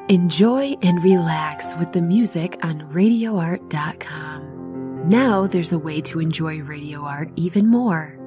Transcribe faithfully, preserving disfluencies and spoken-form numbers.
Enjoy and relax with the music on radio art dot com. Now there's a way to enjoy Radio Art even more.